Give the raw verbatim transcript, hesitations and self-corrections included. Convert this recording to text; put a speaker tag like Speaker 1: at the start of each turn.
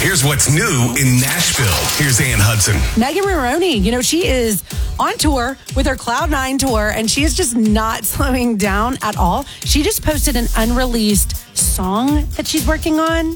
Speaker 1: Here's what's new in Nashville. Here's Ann Hudson.
Speaker 2: Megan Maroney, you know, she is on tour with her Cloud Nine tour, and she is just not slowing down at all. She just posted an unreleased song that she's working on.